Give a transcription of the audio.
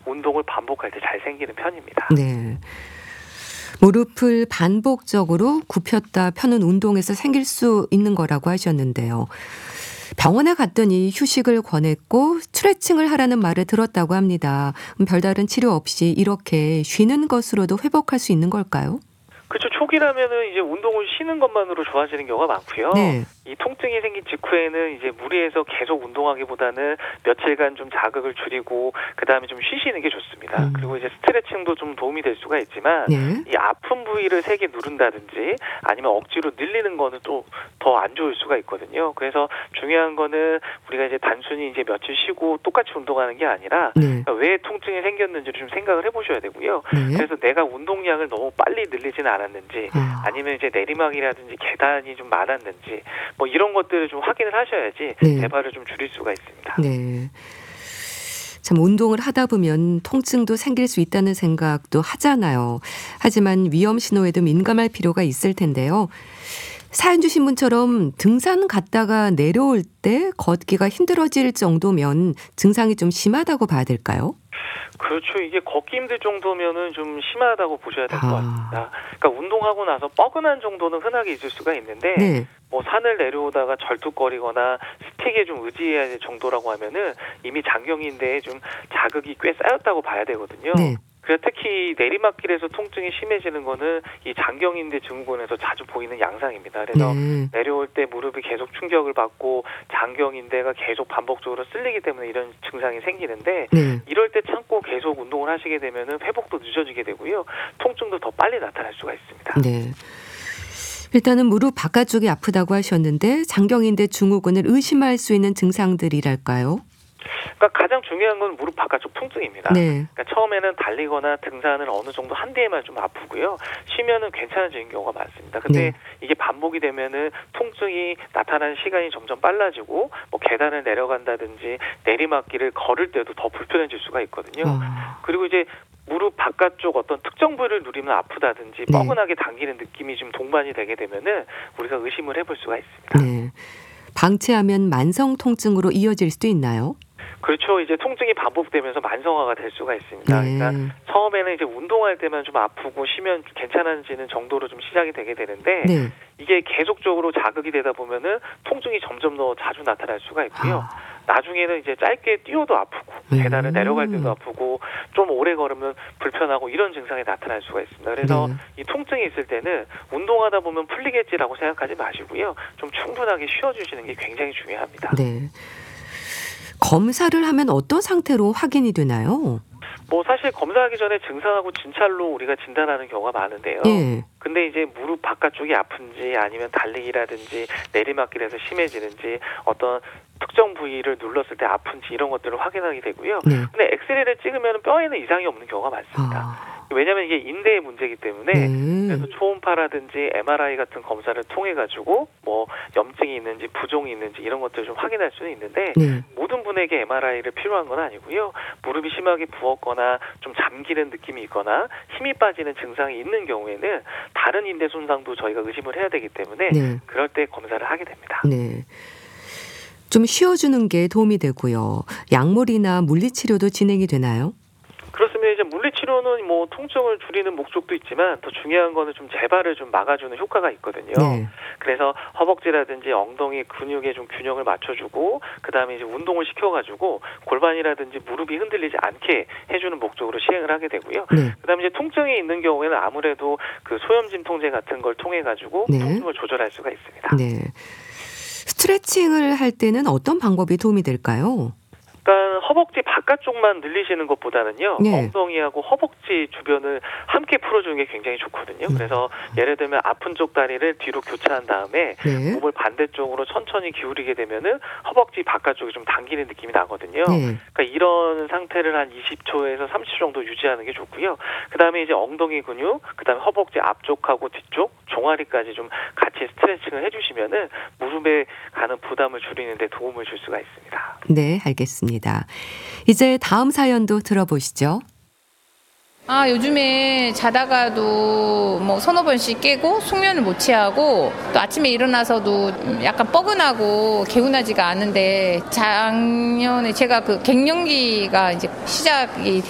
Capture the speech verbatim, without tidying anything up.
운동을 반복할 때 잘 생기는 편입니다. 네. 무릎을 반복적으로 굽혔다 펴는 운동에서 생길 수 있는 거라고 하셨는데요. 병원에 갔더니 휴식을 권했고 스트레칭을 하라는 말을 들었다고 합니다. 별다른 치료 없이 이렇게 쉬는 것으로도 회복할 수 있는 걸까요? 그렇죠. 초기라면은 이제 운동을 쉬는 것만으로 좋아지는 경우가 많고요. 네. 이 통증이 생긴 직후에는 이제 무리해서 계속 운동하기보다는 며칠간 좀 자극을 줄이고 그 다음에 좀 쉬시는 게 좋습니다. 음. 그리고 이제 스트레칭도 좀 도움이 될 수가 있지만 네. 이 아픈 부위를 세게 누른다든지 아니면 억지로 늘리는 거는 또 더 안 좋을 수가 있거든요. 그래서 중요한 거는 우리가 이제 단순히 이제 며칠 쉬고 똑같이 운동하는 게 아니라 네. 왜 통증이 생겼는지를 좀 생각을 해보셔야 되고요. 네. 그래서 내가 운동량을 너무 빨리 늘리지는 않았는지 아. 아니면 이제 내리막이라든지 계단이 좀 많았는지 뭐 이런 것들을 좀 확인을 하셔야지 네. 재발을 좀 줄일 수가 있습니다. 네. 참 운동을 하다 보면 통증도 생길 수 있다는 생각도 하잖아요. 하지만 위험 신호에도 민감할 필요가 있을 텐데요. 사연 주신 분처럼 등산 갔다가 내려올 때 걷기가 힘들어질 정도면 증상이 좀 심하다고 봐야 될까요? 그렇죠. 이게 걷기 힘들 정도면은 좀 심하다고 보셔야 될 것 아. 같습니다. 그러니까 운동하고 나서 뻐근한 정도는 흔하게 있을 수가 있는데 네. 뭐 산을 내려오다가 절뚝거리거나 스틱에 좀 의지해야 될 정도라고 하면은 이미 장경인대에 좀 자극이 꽤 쌓였다고 봐야 되거든요. 네. 그래서 특히 내리막길에서 통증이 심해지는 거는 이 장경인대 증후군에서 자주 보이는 양상입니다. 그래서 네. 내려올 때 무릎이 계속 충격을 받고 장경인대가 계속 반복적으로 쓸리기 때문에 이런 증상이 생기는데 네. 이럴 때 참고 계속 운동을 하시게 되면은 회복도 늦어지게 되고요. 통증도 더 빨리 나타날 수가 있습니다. 네. 일단은 무릎 바깥쪽이 아프다고 하셨는데 장경인대 증후군을 의심할 수 있는 증상들이랄까요? 그러니까 가장 중요한 건 무릎 바깥쪽 통증입니다. 네. 그러니까 처음에는 달리거나 등산을 어느 정도 한 데에만 좀 아프고요. 쉬면은 괜찮아지는 경우가 많습니다. 근데 네. 이게 반복이 되면은 통증이 나타나는 시간이 점점 빨라지고 뭐 계단을 내려간다든지 내리막길을 걸을 때도 더 불편해질 수가 있거든요. 아. 그리고 이제 무릎 바깥쪽 어떤 특정 부위를 누리면 아프다든지 네. 뻐근하게 당기는 느낌이 좀 동반이 되게 되면은 우리가 의심을 해볼 수가 있습니다. 네. 방치하면 만성 통증으로 이어질 수도 있나요? 그렇죠. 이제 통증이 반복되면서 만성화가 될 수가 있습니다. 네. 그러니까 처음에는 이제 운동할 때만 좀 아프고 쉬면 좀 괜찮아지는 정도로 좀 시작이 되게 되는데 네. 이게 계속적으로 자극이 되다 보면은 통증이 점점 더 자주 나타날 수가 있고요. 아. 나중에는 이제 짧게 뛰어도 아프고 음. 계단을 내려갈 때도 아프고 좀 오래 걸으면 불편하고 이런 증상이 나타날 수가 있습니다. 그래서 네. 이 통증이 있을 때는 운동하다 보면 풀리겠지라고 생각하지 마시고요. 좀 충분하게 쉬어주시는 게 굉장히 중요합니다. 네. 검사를 하면 어떤 상태로 확인이 되나요? 뭐 사실 검사하기 전에 증상하고 진찰로 우리가 진단하는 경우가 많은데요. 예. 근데 이제 무릎 바깥쪽이 아픈지 아니면 달리기라든지 내리막길에서 심해지는지 어떤 특정 부위를 눌렀을 때 아픈지 이런 것들을 확인하게 되고요. 네. 근데 엑스레이를 찍으면 뼈에는 이상이 없는 경우가 많습니다. 아. 왜냐하면 이게 인대의 문제이기 때문에 네. 그래서 초음파라든지 엠알아이 같은 검사를 통해 가지고 뭐 염증이 있는지 부종이 있는지 이런 것들을 좀 확인할 수는 있는데 네. 모든 분에게 엠알아이를 필요한 건 아니고요. 무릎이 심하게 부었거나 좀 잠기는 느낌이 있거나 힘이 빠지는 증상이 있는 경우에는 다른 인대 손상도 저희가 의심을 해야 되기 때문에 네. 그럴 때 검사를 하게 됩니다. 네. 좀 쉬어주는 게 도움이 되고요. 약물이나 물리치료도 진행이 되나요? 그렇습니다. 이제 물리치료는 뭐 통증을 줄이는 목적도 있지만 더 중요한 거는 좀 재발을 좀 막아주는 효과가 있거든요. 네. 그래서 허벅지라든지 엉덩이 근육에 좀 균형을 맞춰주고 그 다음에 이제 운동을 시켜가지고 골반이라든지 무릎이 흔들리지 않게 해주는 목적으로 시행을 하게 되고요. 네. 그 다음에 이제 통증이 있는 경우에는 아무래도 그 소염진통제 같은 걸 통해 가지고 네. 통증을 조절할 수가 있습니다. 네. 스트레칭을 할 때는 어떤 방법이 도움이 될까요? 그러니까 허벅지 바깥쪽만 늘리시는 것보다는요. 네. 엉덩이하고 허벅지 주변을 함께 풀어주는 게 굉장히 좋거든요. 음. 그래서 예를 들면 아픈 쪽 다리를 뒤로 교차한 다음에 네. 몸을 반대쪽으로 천천히 기울이게 되면은 허벅지 바깥쪽이 좀 당기는 느낌이 나거든요. 네. 그러니까 이런 상태를 한 이십 초에서 삼십 초 정도 유지하는 게 좋고요. 그다음에 이제 엉덩이 근육, 그다음에 허벅지 앞쪽하고 뒤쪽, 종아리까지 좀 같이 스트레칭을 해주시면은 무릎에 가는 부담을 줄이는 데 도움을 줄 수가 있습니다. 네, 알겠습니다. 이제 다음 사연도 들어보시죠. 아, 요즘에 자다가도 뭐 서너 번씩 깨고 숙면을 못 취하고 또 아침에 일어나서도 약간 뻐근하고 개운하지가 않은데 작년에 제가 그 갱년기가 이제 시작이